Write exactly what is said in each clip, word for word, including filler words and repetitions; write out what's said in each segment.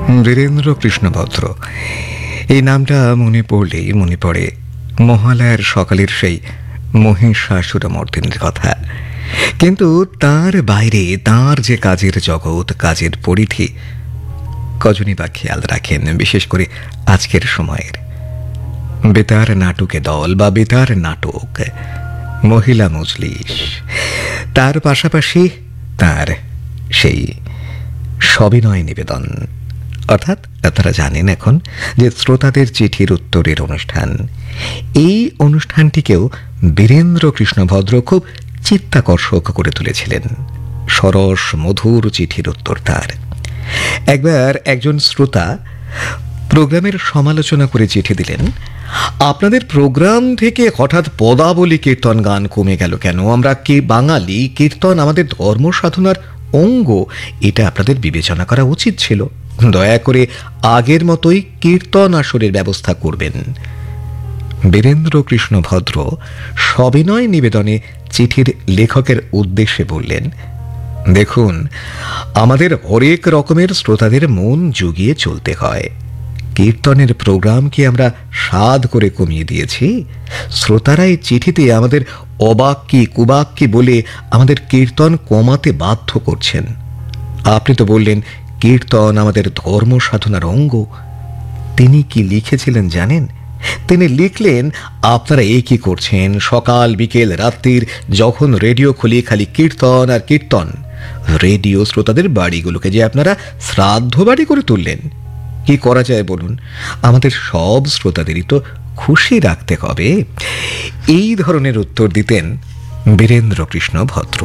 বীরেন্দ্র কৃষ্ণ ভদ্র, এই নামটা মনে পড়লেই মনে পড়ে মহালয়ার সকালের সেই মহিষাসুরমর্দিনীর কথা। কিন্তু তার বাইরে তার যে কাজের জগৎ, কাজের পরিধি, কজনই বা খেয়াল রাখেন, বিশেষ করে আজকের সময়ের বেতার নাটকে দল বা বেতার নাটক, মহিলা মজলিস, তার পাশাপাশি তার সেই সবিনয় নিবেদন, অর্থাৎ আপনারা জানেন এখন যে শ্রোতাদের চিঠির উত্তরের অনুষ্ঠান, এই অনুষ্ঠানটিকেও বীরেন্দ্র কৃষ্ণ ভদ্র খুব চিত্তাকর্ষক করে তুলেছিলেন। সরস মধুর চিঠির উত্তর তার। একবার একজন শ্রোতা প্রোগ্রামের সমালোচনা করে চিঠি দিলেন, আপনাদের প্রোগ্রাম থেকে হঠাৎ পদাবলী কীর্তন গান কমে গেল কেন? আমরা কে বাঙালি, কীর্তন আমাদের ধর্ম সাধনার অঙ্গ, এটা আপনাদের বিবেচনা করা উচিত ছিল। দয়া করে আগের মতোই কীর্তন আসরের ব্যবস্থা করবেন। বীরেন্দ্র কৃষ্ণ ভদ্র সবিনয় নিবেদনে চিঠির লেখকের উদ্দেশ্যে বললেন, দেখুন, আমাদের হরেক রকমের শ্রোতাদের মন জুগিয়ে চলতে হয়। কীর্তনের প্রোগ্রাম কি আমরা সাধ করে কমিয়ে দিয়েছি? শ্রোতারা এই চিঠিতে আমাদের অবাক্যি কুবাক্যি বলে আমাদের কীর্তন কমাতে বাধ্য করছেন। আপনি তো বললেন কীর্তন আমাদের ধর্ম সাধনার অঙ্গ। তিনি কি লিখেছিলেন জানেন? তিনি লিখলেন, আপনারা এই কি করছেন, সকাল বিকেল রাত্রির যখন রেডিও খুলি খালি কীর্তন আর কীর্তন। রেডিও শ্রোতাদের বাড়িগুলোকে যে আপনারা শ্রাদ্ধ বাড়ি করে তুললেন। কি করা যায় বলুন? আমাদের সব শ্রোতাদেরই তো খুশি রাখতে হবে। এই ধরনের উত্তর দিতেন বীরেন্দ্র কৃষ্ণ ভদ্র।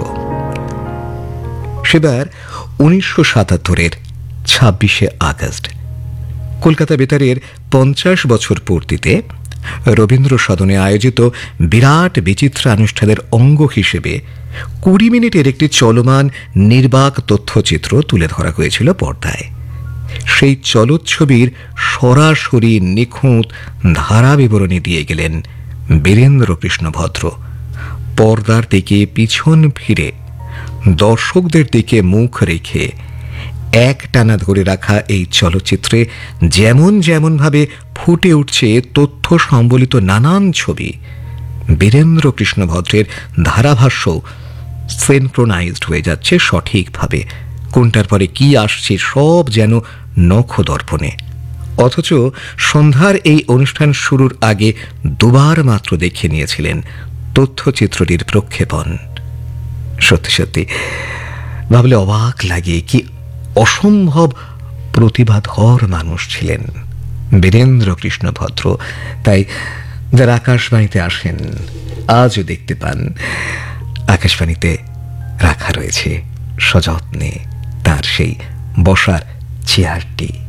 সেবার উনিশশো সাতাত্তরের ছাব্বিশে আগস্ট কলকাতা বেতারের পঞ্চাশ বছর পূর্তিতে রবীন্দ্র সদনে আয়োজিত বিরাট বিচিত্রানুষ্ঠানের অঙ্গ হিসেবে কুড়ি মিনিটের একটি চলমান নির্বাক তথ্যচিত্র তুলে ধরা হয়েছিল পর্দায়। সেই চলচ্ছবির সরাসরি নিখুঁত ধারা বিবরণী দিয়ে গেলেন বীরেন্দ্র কৃষ্ণ ভদ্র। পর্দার দিকে পিছন ফিরে দর্শকদের দিকে মুখ রেখে এক টানা ধরে রাখা এই চলচ্চিত্রে যেমন যেমন ভাবে ফুটে উঠছে তথ্য সম্বলিত নানান ছবি, বীরেন্দ্র কৃষ্ণ ভদ্রের ধারাভাষ্য সিনক্রোনাইজড হয়ে যাচ্ছে সঠিকভাবে। কোনটার পরে কি আসছে সব যেন নখদর্পণে। অথচ সন্ধ্যার এই অনুষ্ঠান শুরুর আগে দুবার মাত্র দেখে নিয়েছিলেন তথ্যচিত্রটির প্রক্ষেপণ। সত্যি সত্যি ভাবলে অবাক লাগে, কি অসম্ভব প্রতিভাধর মানুষ ছিলেন বীরেন্দ্র কৃষ্ণ ভদ্র। তাই যারা আকাশবাণীতে আসেন আজও দেখতে পান আকাশবাণীতে রাখা রয়েছে সযত্নে তার সেই বসার চেয়ারটি।